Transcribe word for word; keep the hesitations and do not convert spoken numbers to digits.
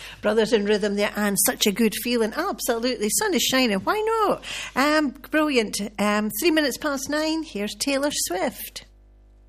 Brothers in Rhythm there, and such a good feeling. Absolutely. Sun is shining. Why not? Um, brilliant. Um, three minutes past nine. Here's Taylor Swift.